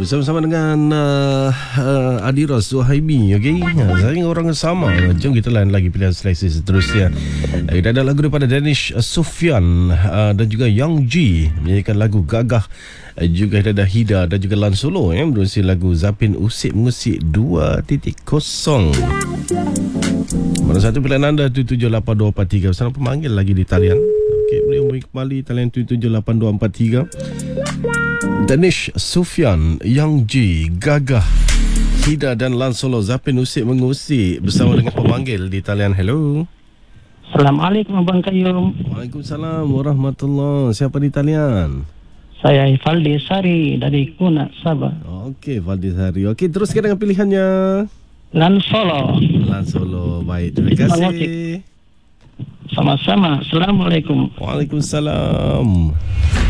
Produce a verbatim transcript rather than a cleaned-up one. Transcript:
Bersama-sama dengan uh, uh, Adiras Zuhaibi. Okay, saya orang yang sama. Jom kita lain lagi pilihan seleksi seterusnya. uh, Kita ada lagu daripada Danish Sufyan uh, dan juga Young G menyanyikan lagu Gagah. uh, Juga kita ada Hida dan juga Lan Solo yang berusia lagu Zapin Usik Mengusik dua titik kosong. Mana satu pilihan anda tujuh tujuh lapan dua empat tiga. Bersama pemanggil lagi di talian. Okey, boleh hubungi kembali talian tujuh tujuh lapan dua empat tiga. Danish Sufyan, Young G, Gagah, Hida dan Lan Solo, Zapin Usik Mengusik bersama dengan pemanggil di talian. Hello. Assalamualaikum Abang Qayyum. Waalaikumsalam warahmatullahi. Siapa di talian? Saya Ifaldi Sari dari Kuna, Sabah. Okey, Valdi Sari. Okey, teruskan dengan pilihannya. Lan Solo. Lan Solo. Baik, terima kasih. Sama-sama. Assalamualaikum. Waalaikumsalam.